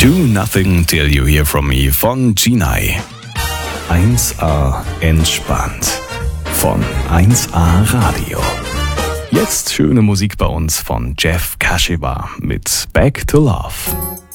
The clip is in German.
Do Nothing Till You Hear From Me von Ginai. 1A entspannt von 1A Radio. Jetzt schöne Musik bei uns von Jeff Kashiwa mit Back to Love.